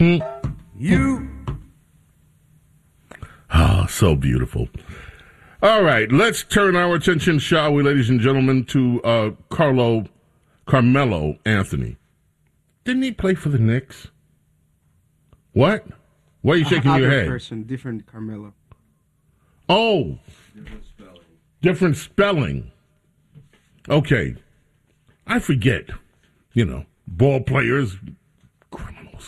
You. Ah, so beautiful. All right, let's turn our attention, shall we, ladies and gentlemen, to Carmelo Anthony. Didn't he play for the Knicks? What? Why are you shaking your head? Different Carmelo. Oh. Different spelling. Okay. I forget. Ball players, criminals.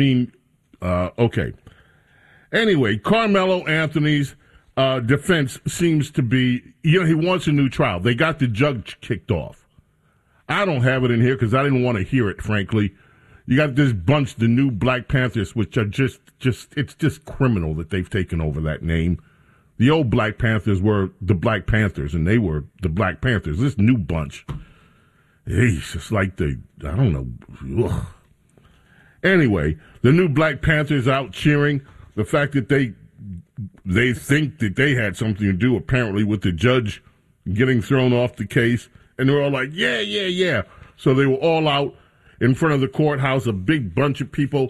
Okay. Anyway, Carmelo Anthony's defense seems to be, he wants a new trial. They got the judge kicked off. I don't have it in here because I didn't want to hear it, frankly. You got this bunch, the new Black Panthers, which are it's just criminal that they've taken over that name. The old Black Panthers were the Black Panthers, and they were the Black Panthers. This new bunch, it's just like I don't know. Ugh. Anyway, the new Black Panthers out cheering the fact that they think that they had something to do, apparently, with the judge getting thrown off the case. And they're all like, yeah. So they were all out in front of the courthouse, a big bunch of people.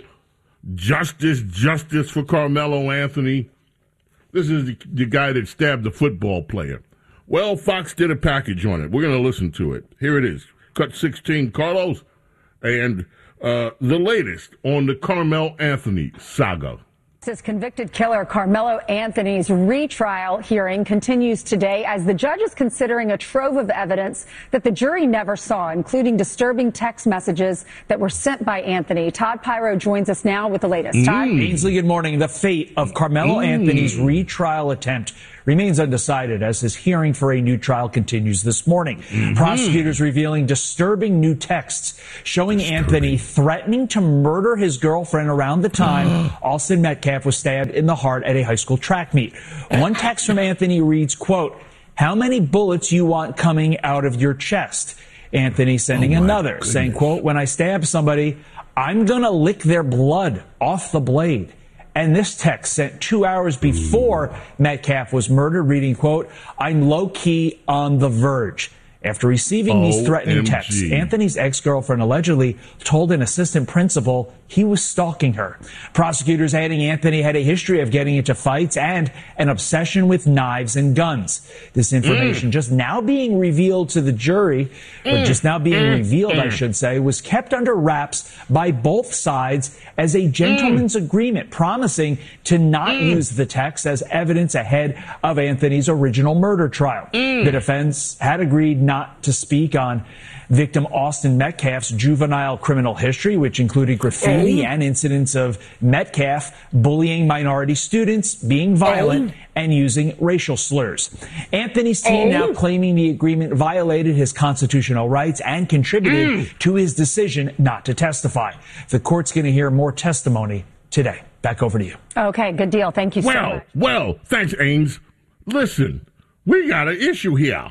Justice for Carmelo Anthony. This is the guy that stabbed the football player. Well, Fox did a package on it. We're going to listen to it. Here it is. Cut 16, Carlos, and the latest on the Carmelo Anthony saga. This convicted killer Carmelo Anthony's retrial hearing continues today as the judge is considering a trove of evidence that the jury never saw, including disturbing text messages that were sent by Anthony. Todd Pyro joins us now with the latest. Todd? Ainsley, good morning. The fate of Carmelo Anthony's retrial attempt remains undecided as his hearing for a new trial continues this morning. Prosecutors revealing disturbing new texts showing Anthony threatening to murder his girlfriend around the time Austin Metcalf was stabbed in the heart at a high school track meet. One text from Anthony reads, quote, "How many bullets you want coming out of your chest?" Anthony sending another saying, quote, "When I stab somebody, I'm going to lick their blood off the blade." And this text sent 2 hours before Metcalf was murdered, reading, quote, "I'm low-key on the verge." After receiving these threatening texts, Anthony's ex-girlfriend allegedly told an assistant principal he was stalking her. Prosecutors adding Anthony had a history of getting into fights and an obsession with knives and guns. This information just now being revealed to the jury, or just now being revealed, I should say, was kept under wraps by both sides as a gentleman's agreement, promising to not use the text as evidence ahead of Anthony's original murder trial. The defense had agreed not to speak on victim Austin Metcalf's juvenile criminal history, which included graffiti and incidents of Metcalf bullying minority students, being violent, and using racial slurs. Anthony's team now claiming the agreement violated his constitutional rights and contributed to his decision not to testify. The court's going to hear more testimony today. Back over to you. Okay, good deal. Thank you so much. Well, thanks, Ames. Listen, we got an issue here.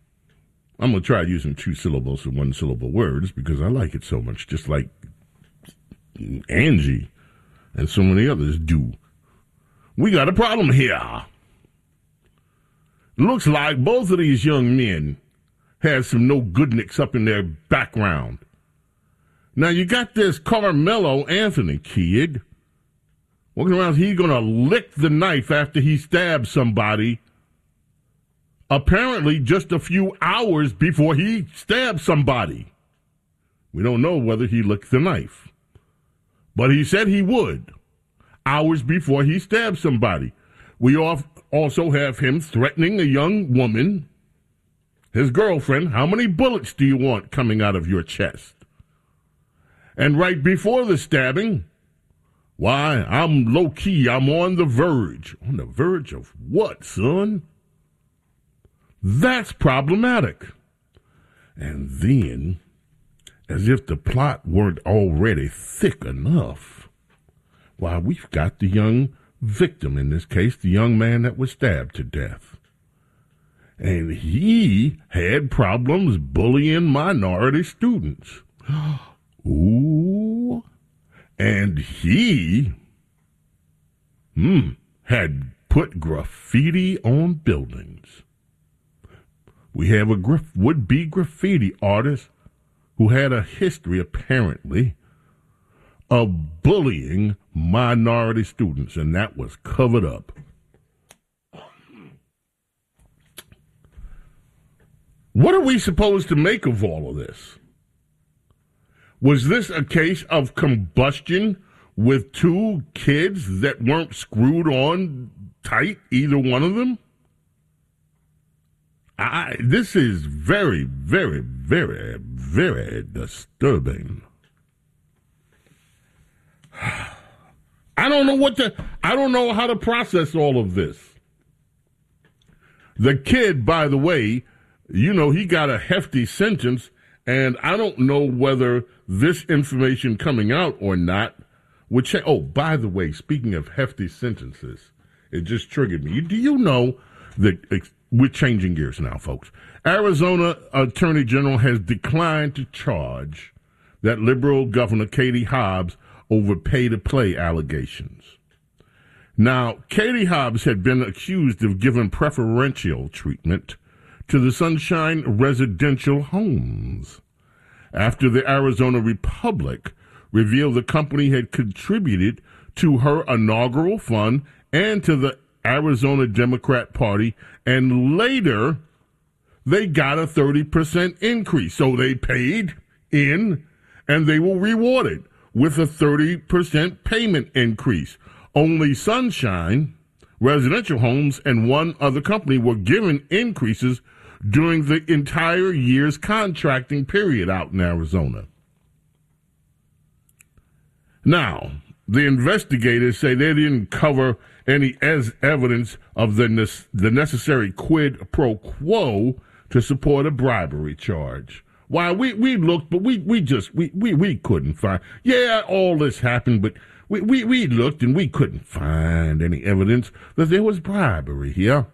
I'm going to try using 2 syllables and 1 syllable words because I like it so much, just like Angie and so many others do. We got a problem here. Looks like both of these young men had some no goodniks up in their background. Now, you got this Carmelo Anthony kid walking around, he's going to lick the knife after he stabs somebody. Apparently just a few hours before he stabbed somebody. We don't know whether he licked the knife. But he said he would, hours before he stabbed somebody. We also have him threatening a young woman, his girlfriend. How many bullets do you want coming out of your chest? And right before the stabbing, why, I'm low-key, I'm on the verge. On the verge of what, son? That's problematic. And then, as if the plot weren't already thick enough, why, we've got the young victim, in this case, the young man that was stabbed to death. And he had problems bullying minority students. Ooh. And he had put graffiti on buildings. We have a would-be graffiti artist who had a history, apparently, of bullying minority students, and that was covered up. What are we supposed to make of all of this? Was this a case of combustion with two kids that weren't screwed on tight, either one of them? This is very, very, very, very disturbing. I don't know how to process all of this. The kid, by the way, he got a hefty sentence, and I don't know whether this information coming out or not would change. Oh, by the way, speaking of hefty sentences, it just triggered me. Do you know that we're changing gears now, folks? Arizona Attorney General has declined to charge that liberal Governor Katie Hobbs over pay-to-play allegations. Now, Katie Hobbs had been accused of giving preferential treatment to the Sunshine residential homes after the Arizona Republic revealed the company had contributed to her inaugural fund and to the Arizona Democrat Party, and later they got a 30% increase. So they paid in, and they were rewarded with a 30% payment increase. Only Sunshine Residential Homes and one other company were given increases during the entire year's contracting period out in Arizona. Now, the investigators say they didn't cover any evidence of the necessary quid pro quo to support a bribery charge. Why, we looked, but we couldn't find. Yeah, all this happened, but we looked and we couldn't find any evidence that there was bribery here.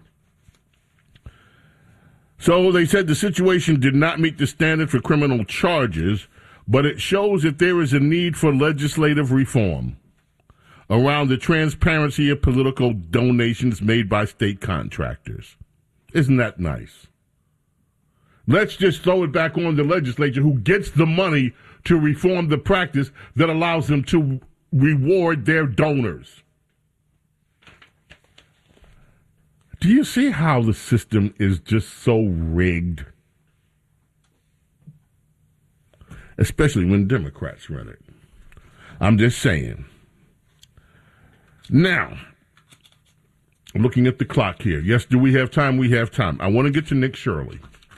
So they said the situation did not meet the standard for criminal charges, but it shows that there is a need for legislative reform around the transparency of political donations made by state contractors. Isn't that nice? Let's just throw it back on the legislature, who gets the money to reform the practice that allows them to reward their donors. Do you see how the system is just so rigged? Especially when Democrats run it. I'm just saying. Now, looking at the clock here. Yes, do we have time? We have time. I want to get to Nick Shirley.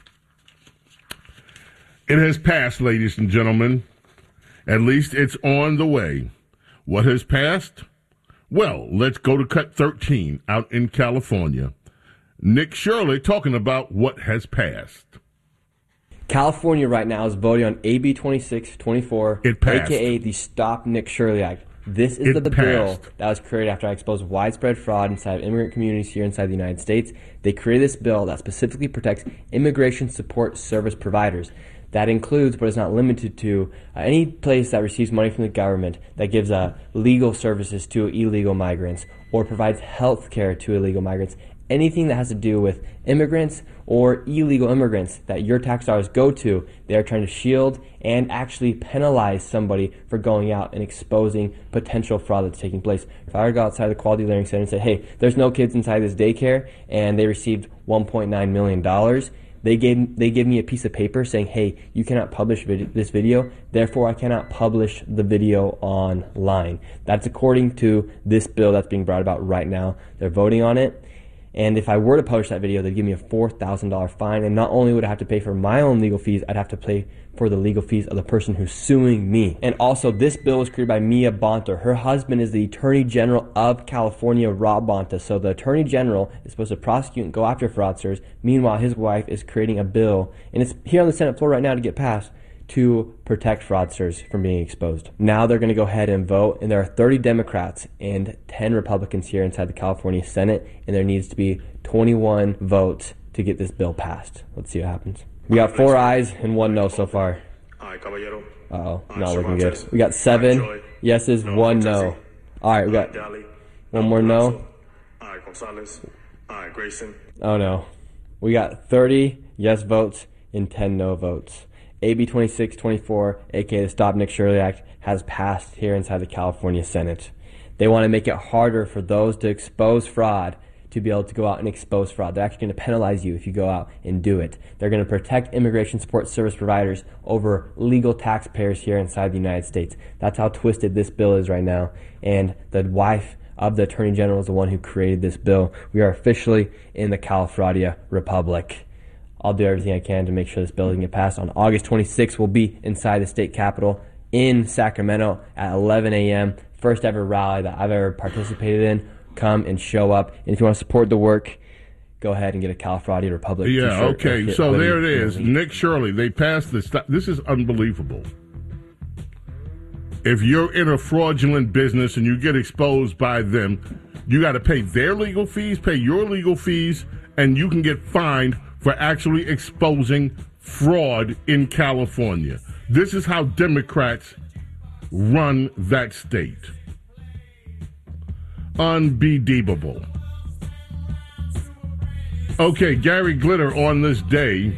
It has passed, ladies and gentlemen. At least it's on the way. What has passed? Well, let's go to Cut 13 out in California. Nick Shirley talking about what has passed. California right now is voting on AB 2624, a.k.a. the Stop Nick Shirley Act. This is the bill that was created after I exposed widespread fraud inside of immigrant communities here inside the United States. They created this bill that specifically protects immigration support service providers. That includes, but is not limited to, any place that receives money from the government that gives legal services to illegal migrants or provides health care to illegal migrants. Anything that has to do with immigrants or illegal immigrants that your tax dollars go to, they are trying to shield and actually penalize somebody for going out and exposing potential fraud that's taking place. If I were to go outside the Quality Learning Center and say, hey, there's no kids inside this daycare and they received $1.9 million, They gave me a piece of paper saying, hey, you cannot publish this video, therefore I cannot publish the video online. That's according to this bill that's being brought about right now. They're voting on it. And if I were to publish that video, they'd give me a $4,000 fine. And not only would I have to pay for my own legal fees, I'd have to pay for the legal fees of the person who's suing me. And also, this bill was created by Mia Bonta. Her husband is the Attorney General of California, Rob Bonta. So the Attorney General is supposed to prosecute and go after fraudsters. Meanwhile, his wife is creating a bill, and it's here on the Senate floor right now to get passed, to protect fraudsters from being exposed. Now they're going to go ahead and vote, and there are 30 Democrats and 10 Republicans here inside the California Senate, and there needs to be 21 votes to get this bill passed. Let's see what happens. We got 4 ayes and 1 no so far. Uh-oh, not looking good. We got 7 yeses, 1 no. All right, we got 1 more no. Oh no. We got 30 yes votes and 10 no votes. AB 2624, aka the Stop Nick Shirley Act, has passed here inside the California Senate. They want to make it harder for those to expose fraud to be able to go out and expose fraud. They're actually going to penalize you if you go out and do it. They're going to protect immigration support service providers over legal taxpayers here inside the United States. That's how twisted this bill is right now. And the wife of the Attorney General is the one who created this bill. We are officially in the Califradia Republic. I'll do everything I can to make sure this bill doesn't get passed. On August 26th, we'll be inside the state capitol in Sacramento at 11 a.m. First ever rally that I've ever participated in. Come and show up. And if you want to support the work, go ahead and get a Califradia Republic t-shirt. Yeah, okay. So there it is. Nick Shirley, they passed this. This is unbelievable. If you're in a fraudulent business and you get exposed by them, you got to pay their legal fees, pay your legal fees, and you can get fined for actually exposing fraud in California. This is how Democrats run that state. Unbelievable. Okay, Gary Glitter on this day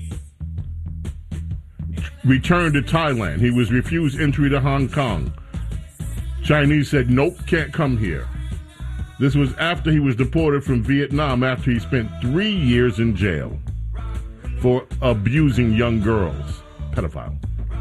returned to Thailand. He was refused entry to Hong Kong. Chinese said, nope, can't come here. This was after he was deported from Vietnam after he spent 3 years in jail for abusing young girls. Pedophile.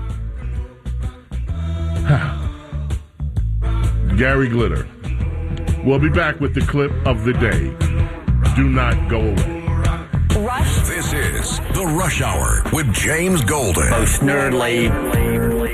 Gary Glitter. We'll be back with the clip of the day. Do not go away. Rush. This is the Rush Hour with James Golden. Most nerdly.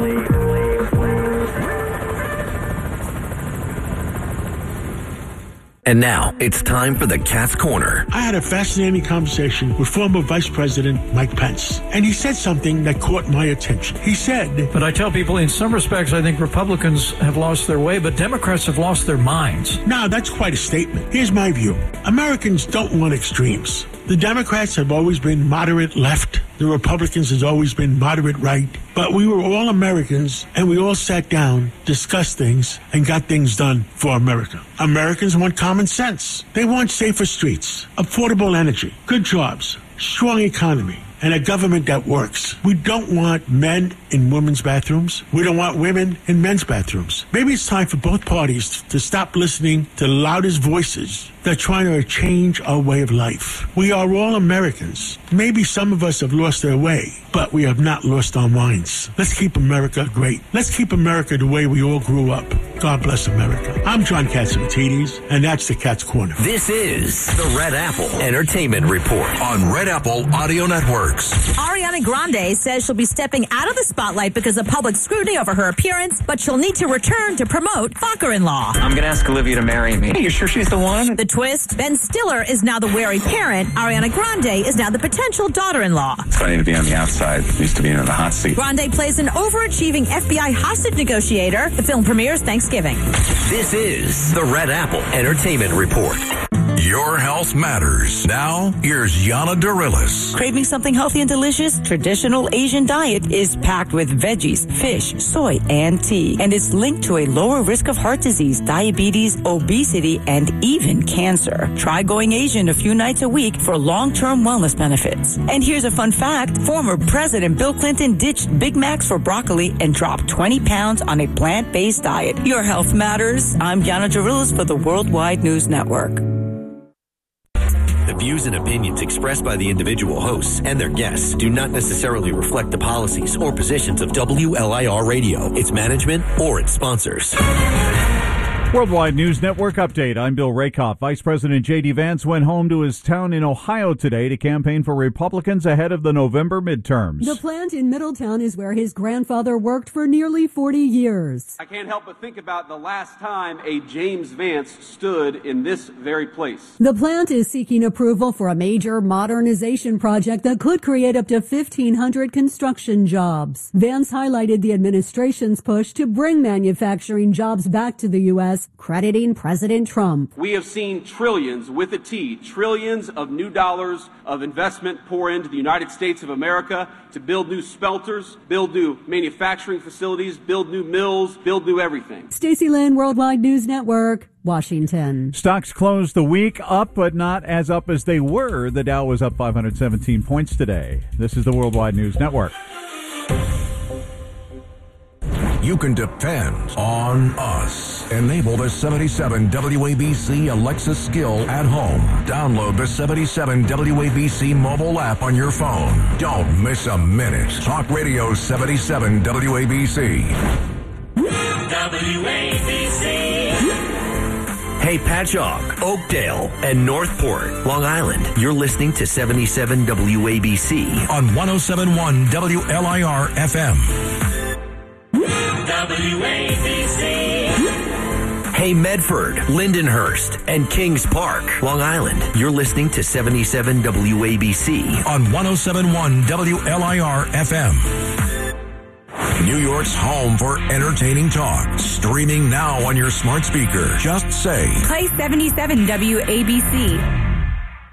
And now, it's time for the Cat's Corner. I had a fascinating conversation with former Vice President Mike Pence, and he said something that caught my attention. He said... But I tell people, in some respects, I think Republicans have lost their way, but Democrats have lost their minds. Now, that's quite a statement. Here's my view. Americans don't want extremes. The Democrats have always been moderate left. The Republicans has always been moderate right. But we were all Americans, and we all sat down, discussed things, and got things done for America. Americans want common sense. They want safer streets, affordable energy, good jobs, strong economy, and a government that works. We don't want men in women's bathrooms. We don't want women in men's bathrooms. Maybe it's time for both parties to stop listening to the loudest voices that are trying to change our way of life. We are all Americans. Maybe some of us have lost their way, but we have not lost our minds. Let's keep America great. Let's keep America the way we all grew up. God bless America. I'm John Catsimatidis, and that's the Cat's Corner. This is the Red Apple Entertainment Report on Red Apple Audio Networks. Ariana Grande says she'll be stepping out of the spotlight because of public scrutiny over her appearance, but she'll need to return to promote Fucker-in-Law. I'm going to ask Olivia to marry me. Are you sure she's the one? The twist, Ben Stiller is now the wary parent. Ariana Grande is now the potential daughter-in-law. It's funny to be on the outside, used to be in the hot seat. Grande plays an overachieving FBI hostage negotiator. The film premieres Thanksgiving. This is the Red Apple Entertainment Report. Your health matters. Now, here's Yana Dorillis. Craving something healthy and delicious? Traditional Asian diet is packed with veggies, fish, soy, and tea. And it's linked to a lower risk of heart disease, diabetes, obesity, and even cancer. Try going Asian a few nights a week for long-term wellness benefits. And here's a fun fact. Former President Bill Clinton ditched Big Macs for broccoli and dropped 20 pounds on a plant-based diet. Your health matters. I'm Yana Dorillis for the Worldwide News Network. The views and opinions expressed by the individual hosts and their guests do not necessarily reflect the policies or positions of WLIR Radio, its management, or its sponsors. Worldwide News Network update. I'm Bill Rakoff. Vice President J.D. Vance went home to his town in Ohio today to campaign for Republicans ahead of the November midterms. The plant in Middletown is where his grandfather worked for nearly 40 years. I can't help but think about the last time a James Vance stood in this very place. The plant is seeking approval for a major modernization project that could create up to 1,500 construction jobs. Vance highlighted the administration's push to bring manufacturing jobs back to the U.S. House, crediting President Trump. We have seen trillions, with a T, trillions of new dollars of investment pour into the United States of America to build new smelters, build new manufacturing facilities, build new mills, build new everything. Stacey Lynn, Worldwide News Network, Washington. Stocks closed the week up, but not as up as they were. The Dow was up 517 points today. This is the Worldwide News Network. You can depend on us. Enable the 77 WABC Alexa skill at home. Download the 77 WABC mobile app on your phone. Don't miss a minute. Talk Radio 77 WABC. WABC. Hey, Patchogue, Oakdale, and Northport, Long Island. You're listening to 77 WABC on 107.1 WLIR FM. WABC. Hey, Medford, Lindenhurst, and Kings Park, Long Island. You're listening to 77 WABC on 107.1 WLIR FM. New York's home for entertaining talk. Streaming now on your smart speaker. Just say, play 77 WABC.